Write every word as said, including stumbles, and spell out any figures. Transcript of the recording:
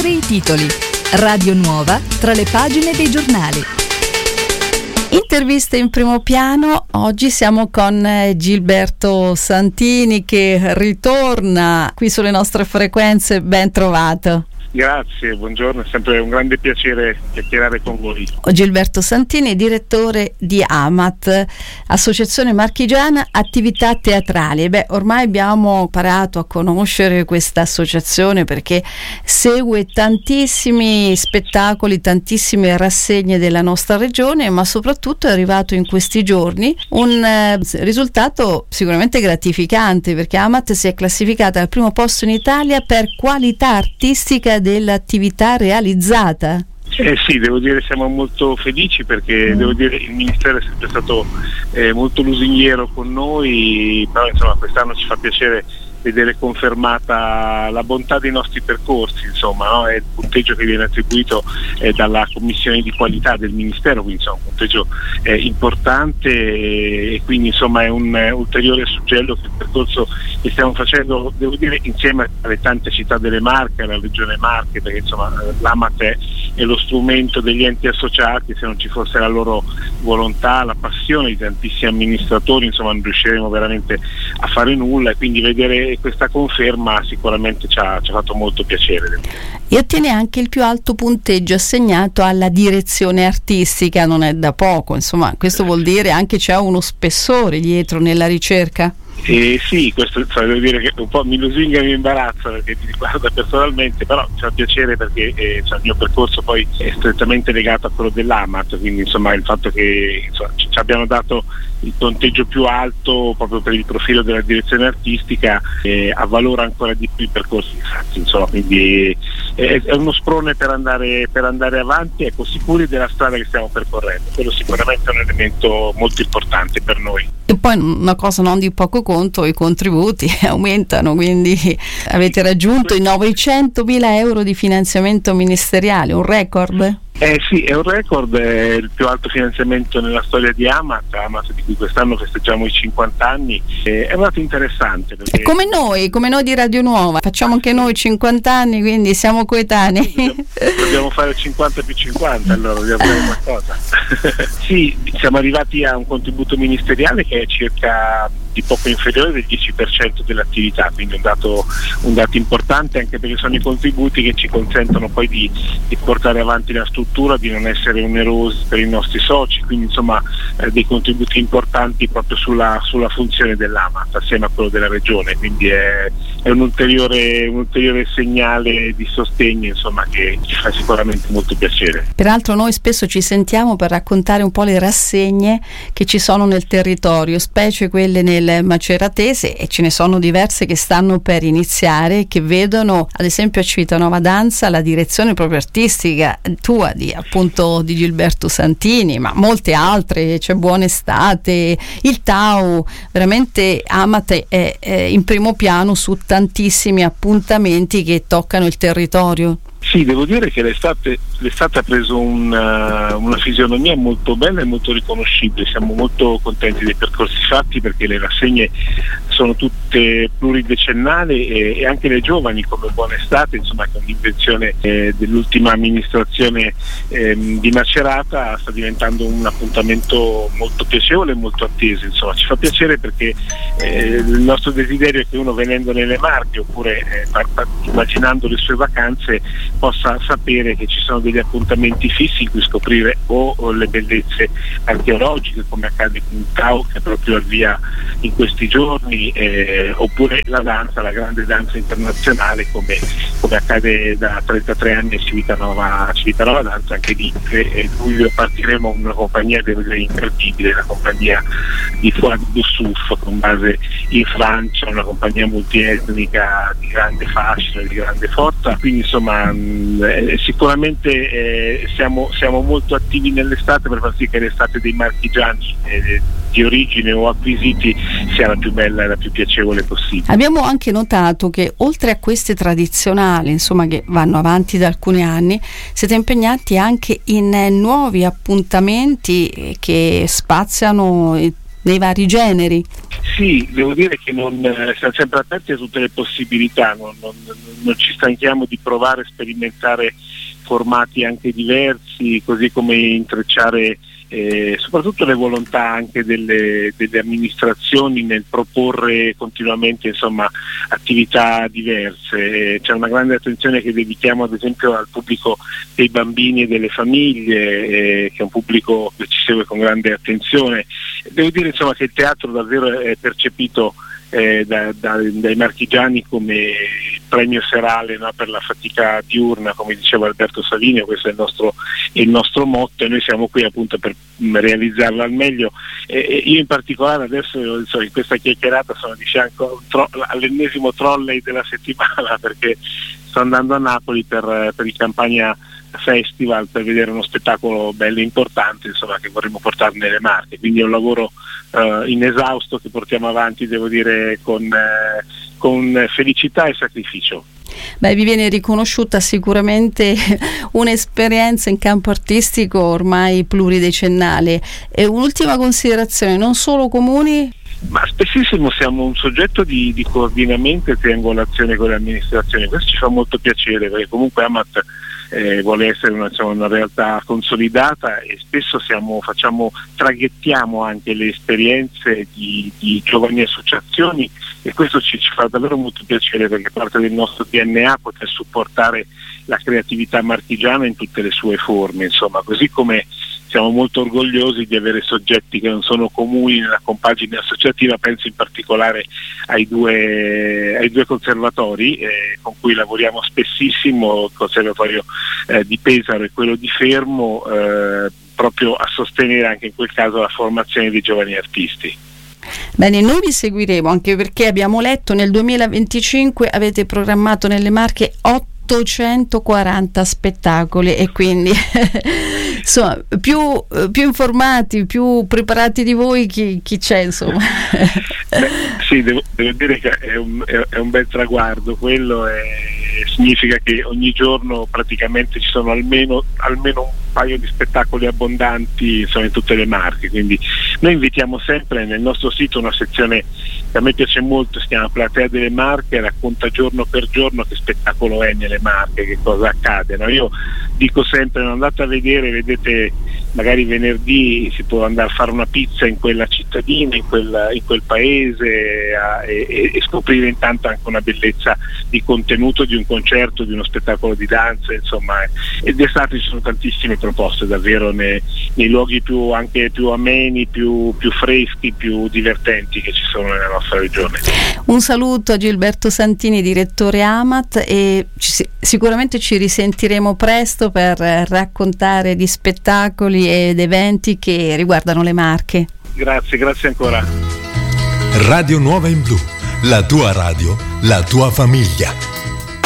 Oltre i titoli. Radio Nuova tra le pagine dei giornali. Interviste in primo piano. Oggi siamo con Gilberto Santini che ritorna qui sulle nostre frequenze. Ben trovato. Grazie, buongiorno, è sempre un grande piacere chiacchierare con voi. Gilberto Santini, direttore di AMAT, Associazione Marchigiana Attività Teatrali. Beh, ormai abbiamo imparato a conoscere questa associazione perché segue tantissimi spettacoli, tantissime rassegne della nostra regione, ma soprattutto è arrivato in questi giorni un eh, risultato sicuramente gratificante, perché AMAT si è classificata al primo posto in Italia per qualità artistica dell'attività realizzata. Eh sì, devo dire siamo molto felici perché mm. devo dire il Ministero è sempre stato eh, molto lusinghiero con noi, però insomma quest'anno ci fa piacere vedere confermata la bontà dei nostri percorsi, insomma, no? È il punteggio che viene attribuito eh, dalla commissione di qualità del Ministero, quindi insomma un punteggio eh, importante e quindi insomma è un eh, ulteriore suggello che il percorso che stiamo facendo, devo dire, insieme alle tante città delle Marche, alla Regione Marche, perché insomma l'AMAT è, è lo strumento degli enti associati, se non ci fosse la loro volontà, la passione di tantissimi amministratori, insomma non riusciremo veramente a fare nulla, e quindi vedere questa conferma sicuramente ci ha, ci ha fatto molto piacere. E ottiene anche il più alto punteggio assegnato alla direzione artistica, non è da poco, insomma questo vuol dire anche c'è uno spessore dietro nella ricerca. Eh sì, questo cioè, devo dire che un po' mi lusinga e mi imbarazza perché mi riguarda personalmente, però mi fa piacere perché eh, cioè, il mio percorso poi è strettamente legato a quello dell'AMAT, quindi insomma il fatto che insomma, ci, ci abbiano dato il punteggio più alto proprio per il profilo della direzione artistica eh, avvalora ancora di più i percorsi fatti, insomma, quindi eh, è uno sprone per andare, per andare avanti, ecco, sicuri della strada che stiamo percorrendo. Quello sicuramente è un elemento molto importante per noi. E poi una cosa non di poco conto, i contributi aumentano, quindi avete raggiunto i novecentomila euro di finanziamento ministeriale, un record? Eh sì, è un record, è il più alto finanziamento nella storia di AMAT, AMAT di cui quest'anno festeggiamo i cinquanta anni, eh, è un dato interessante. Perché come noi, come noi di Radio Nuova, facciamo anche noi cinquanta anni, quindi siamo coetanei. Dobbiamo, dobbiamo fare cinquanta più cinquanta, allora dobbiamo fare qualcosa. Sì, siamo arrivati a un contributo ministeriale che è circa di poco inferiore del dieci per cento dell'attività, quindi un dato, un dato importante, anche perché sono i contributi che ci consentono poi di, di portare avanti la struttura, di non essere onerosi per i nostri soci, quindi insomma eh, dei contributi importanti proprio sulla, sulla funzione dell'AMAT assieme a quello della regione, quindi è, è un ulteriore, un ulteriore segnale di sostegno, insomma, che ci fa sicuramente molto piacere. Peraltro noi spesso ci sentiamo per raccontare un po' le rassegne che ci sono nel territorio, specie quelle nel maceratese, e ce ne sono diverse che stanno per iniziare, che vedono ad esempio a Civitanova Danza la direzione proprio artistica tua di appunto di Gilberto Santini, ma molte altre, c'è Buona Estate, il Tau, veramente AMAT è, è in primo piano su tantissimi appuntamenti che toccano il territorio. Sì, devo dire che l'estate, l'estate ha preso una, una fisionomia molto bella e molto riconoscibile, siamo molto contenti dei percorsi fatti perché le rassegne sono tutte pluridecennali e, e anche le giovani come Buona Estate, insomma, che è un'invenzione eh, dell'ultima amministrazione eh, di Macerata, sta diventando un appuntamento molto piacevole e molto atteso, insomma ci fa piacere perché eh, il nostro desiderio è che uno venendo nelle Marche oppure eh, par- par- immaginando le sue vacanze possa sapere che ci sono degli appuntamenti fissi in cui scoprire o, o le bellezze archeologiche come accade con il Tau che è proprio al via in questi giorni, eh, oppure la danza, la grande danza internazionale come, come accade da trentatré anni a Civitanova, Civitanova Danza, anche lì eh, luglio partiremo con una compagnia incredibile, la compagnia di Fouad Boussouf con base in Francia, una compagnia multietnica di grande fascino e di grande forza, quindi insomma Eh, sicuramente eh, siamo, siamo molto attivi nell'estate per far sì che l'estate dei marchigiani eh, di origine o acquisiti sia la più bella e la più piacevole possibile. Abbiamo anche notato che oltre a queste tradizionali, insomma, che vanno avanti da alcuni anni, siete impegnati anche in eh, nuovi appuntamenti che spaziano nei vari generi. Sì, devo dire che non, eh, siamo sempre aperti a tutte le possibilità, non, non, non ci stanchiamo di provare a sperimentare formati anche diversi, così come intrecciare eh, soprattutto le volontà anche delle, delle amministrazioni nel proporre continuamente, insomma, attività diverse. Eh, c'è una grande attenzione che dedichiamo ad esempio al pubblico dei bambini e delle famiglie, eh, che è un pubblico che ci segue con grande attenzione. Devo dire, insomma, che il teatro davvero è percepito eh, da, da, dai marchigiani come premio serale, no, per la fatica diurna, come diceva Alberto Savinio. Questo è il nostro, il nostro motto, e noi siamo qui appunto per realizzarlo al meglio. E, e io in particolare adesso, insomma, in questa chiacchierata sono di fianco tro- all'ennesimo trolley della settimana, perché sto andando a Napoli per, per il Campania Festival, per vedere uno spettacolo bello e importante, insomma, che vorremmo portare nelle Marche. Quindi è un lavoro uh, inesausto che portiamo avanti, devo dire, con, eh, con felicità e sacrificio. Beh, vi viene riconosciuta sicuramente un'esperienza in campo artistico ormai pluridecennale. E un'ultima considerazione: non solo comuni, ma spessissimo siamo un soggetto di, di coordinamento e triangolazione con le amministrazioni. Questo ci fa molto piacere, perché comunque Amat eh, vuole essere una, insomma, una realtà consolidata, e spesso siamo, facciamo, traghettiamo anche le esperienze di, di giovani associazioni, e questo ci, ci fa davvero molto piacere, perché parte del nostro D N A poter supportare la creatività marchigiana in tutte le sue forme, insomma, così come siamo molto orgogliosi di avere soggetti che non sono comuni nella compagine associativa. Penso in particolare ai due, ai due conservatori eh, con cui lavoriamo spessissimo, il conservatorio eh, di Pesaro e quello di Fermo, eh, proprio a sostenere anche in quel caso la formazione dei giovani artisti. Bene, noi vi seguiremo, anche perché abbiamo letto nel duemilaventicinque avete programmato nelle Marche ottocentoquaranta spettacoli, e quindi insomma più, più informati, più preparati di voi chi, chi c'è, insomma. Beh, sì, devo, devo dire che è un, è, è un bel traguardo quello, e significa che ogni giorno praticamente ci sono almeno, almeno un paio di spettacoli abbondanti, insomma, in tutte le Marche. Quindi noi invitiamo sempre nel nostro sito una sezione che a me piace molto, si chiama Platea delle Marche, racconta giorno per giorno che spettacolo è nelle Marche, che cosa accade, no? Io dico sempre: non andate a vedere, vedete magari venerdì si può andare a fare una pizza in quella cittadina, in quel, in quel paese, a, e, e scoprire intanto anche una bellezza di contenuto di un concerto, di uno spettacolo di danza, insomma. Ed d'estate ci sono tantissime proposte davvero nei, nei luoghi più, anche più ameni, più, più freschi, più divertenti che ci sono nella nostra regione. Un saluto a Gilberto Santini, direttore Amat, e ci, sicuramente ci risentiremo presto per raccontare di spettacoli ed eventi che riguardano le Marche. Grazie, grazie ancora. Radio Nuova in Blu, la tua radio, la tua famiglia.